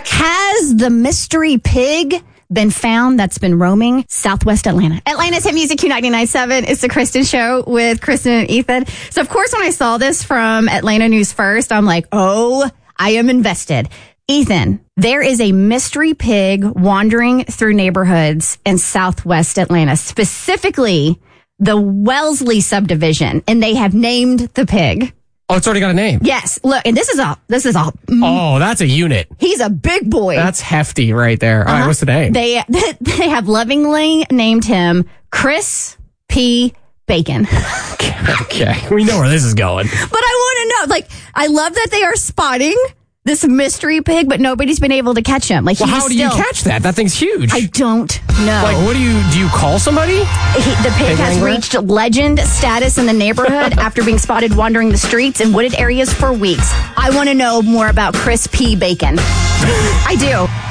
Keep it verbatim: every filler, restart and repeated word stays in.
But has the mystery pig been found that's been roaming Southwest Atlanta? Atlanta's Hit Music Q ninety-nine point seven. It's the Kristen Show with Kristen and Ethan. So, of course, when I saw this from Atlanta News First, I'm like, oh, I am invested. Ethan, there is a mystery pig wandering through neighborhoods in Southwest Atlanta, specifically the Wellesley subdivision, and they have named the pig. Oh, it's already got a name. Yes. Look, and this is a, this is a. Oh, that's a unit. He's a big boy. That's hefty right there. All uh-huh. right, what's the name? They, they have lovingly named him Chris P. Bacon. Okay. We know where this is going. But I want to know, like, I love that they are spotting this mystery pig, but nobody's been able to catch him. Like, well, how do still, you catch that? That thing's huge. I don't know. Like, what do you do? You call somebody? He, the pig, pig has angler? reached legend status in the neighborhood after being spotted wandering the streets and wooded areas for weeks. I want to know more about Chris P. Bacon. I do.